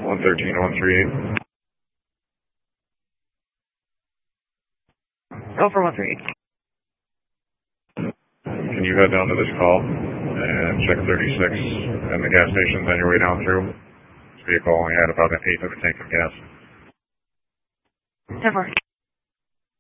113-138. Go for 138. Can you head down to this call and check 36 and the gas stations on your way down through? This vehicle only had about an eighth of a tank of gas. 10-4.